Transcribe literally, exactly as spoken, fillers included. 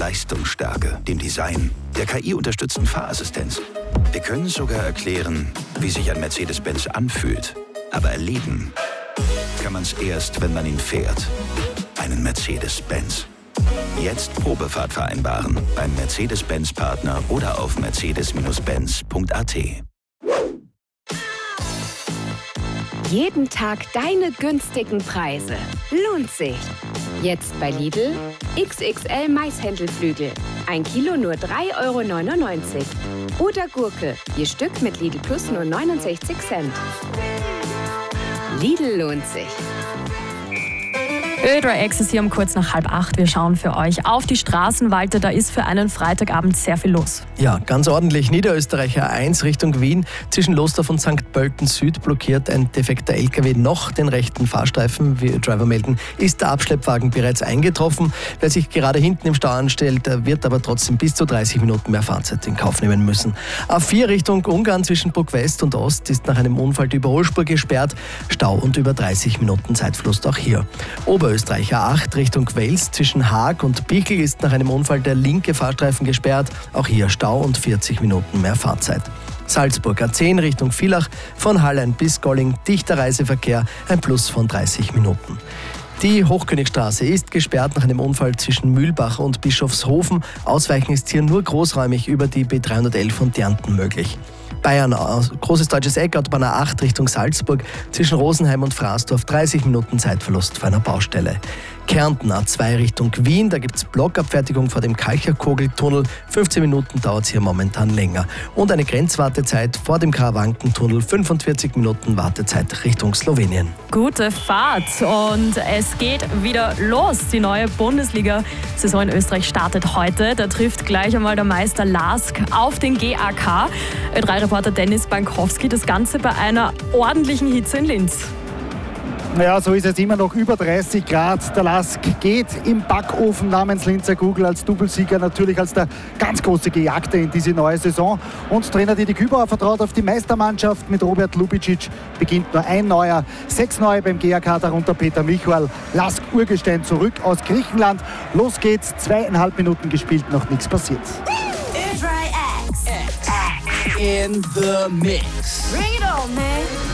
Leistungsstärke, dem Design, der K I-unterstützten Fahrassistenz. Wir können sogar erklären, wie sich ein Mercedes-Benz anfühlt. Aber erleben kann man es erst, wenn man ihn fährt. Einen Mercedes-Benz. Jetzt Probefahrt vereinbaren beim Mercedes-Benz-Partner oder auf mercedes Benz punkt a t. Jeden Tag deine günstigen Preise. Lohnt sich. Jetzt bei Lidl X X L Maishändelflügel. Ein Kilo nur drei Euro neunundneunzig. Oder Gurke, je Stück mit Lidl Plus nur neunundsechzig Cent. Lidl lohnt sich. Ö drei X ist hier um kurz nach halb acht. Wir schauen für euch auf die Straßen, Walter. Da ist für einen Freitagabend sehr viel los. Ja, ganz ordentlich. Niederösterreicher eins Richtung Wien. Zwischen Lostorf und Sankt Pölten Süd blockiert ein defekter L K W noch den rechten Fahrstreifen. Wie Driver melden, ist der Abschleppwagen bereits eingetroffen. Wer sich gerade hinten im Stau anstellt, wird aber trotzdem bis zu dreißig Minuten mehr Fahrzeit in Kauf nehmen müssen. A vier Richtung Ungarn zwischen Burg West und Ost ist nach einem Unfall die Überholspur gesperrt. Stau und über dreißig Minuten Zeitverlust auch hier. Oberösterreicher acht Richtung Wels zwischen Haag und Bichl ist nach einem Unfall der linke Fahrstreifen gesperrt. Auch hier Stau und vierzig Minuten mehr Fahrzeit. Salzburg A zehn Richtung Villach, von Hallein bis Golling dichter Reiseverkehr, ein Plus von dreißig Minuten. Die Hochkönigstraße ist gesperrt nach einem Unfall zwischen Mühlbach und Bischofshofen. Ausweichen ist hier nur großräumig über die B dreihundertelf und Dianten möglich. Bayern, großes deutsches Eck, Autobahn A acht Richtung Salzburg, zwischen Rosenheim und Fraßdorf dreißig Minuten Zeitverlust vor einer Baustelle. Kärnten A zwei Richtung Wien, da gibt es Blockabfertigung vor dem Kalcherkogeltunnel, fünfzehn Minuten dauert es hier momentan länger. Und eine Grenzwartezeit vor dem Karawankentunnel, fünfundvierzig Minuten Wartezeit Richtung Slowenien. Gute Fahrt und es geht wieder los. Die neue Bundesliga-Saison in Österreich startet heute. Da trifft gleich einmal der Meister Lask auf den G A K. Ö drei Reporter Dennis Bankowski, das Ganze bei einer ordentlichen Hitze in Linz. Ja, so ist es immer noch über dreißig Grad. Der Lask geht im Backofen namens Linzer Kugel als Doublesieger, natürlich als der ganz große Gejagte in diese neue Saison. Und Trainer Didi Kübauer vertraut auf die Meistermannschaft. Mit Robert Lubicic beginnt nur ein neuer. Sechs neue beim G A K, darunter Peter Michal. Lask Urgestein zurück aus Griechenland. Los geht's, zweieinhalb Minuten gespielt, noch nichts passiert. Ö drei X in the mix. Bring it on, man.